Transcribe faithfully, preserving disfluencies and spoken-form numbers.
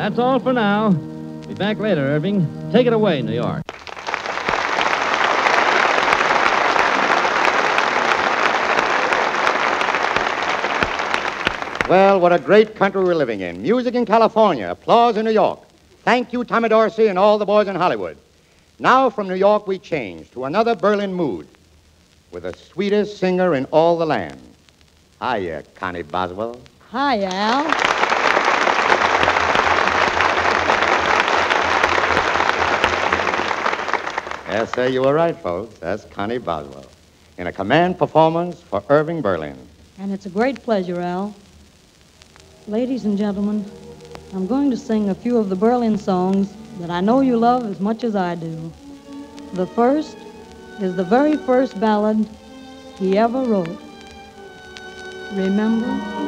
That's all for now. Be back later, Irving. Take it away, New York. Well, what a great country we're living in. Music in California, applause in New York. Thank you, Tommy Dorsey, and all the boys in Hollywood. Now from New York we change to another Berlin mood with the sweetest singer in all the land. Hiya, Connie Boswell. Hi, Al. Yes, sir, you were right, folks. That's Connie Boswell in a command performance for Irving Berlin. And it's a great pleasure, Al. Ladies and gentlemen, I'm going to sing a few of the Berlin songs that I know you love as much as I do. The first is the very first ballad he ever wrote. Remember?